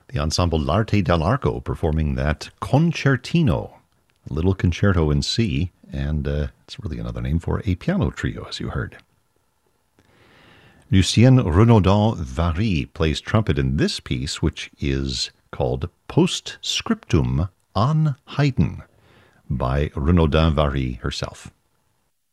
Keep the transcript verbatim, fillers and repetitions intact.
The ensemble L'Arte dell'Arco performing that concertino, a little concerto in C, and uh, it's really another name for a piano trio, as you heard. Lucien Renaudin Vary plays trumpet in this piece, which is called Postscriptum an Haydn by Renaudin Vary herself.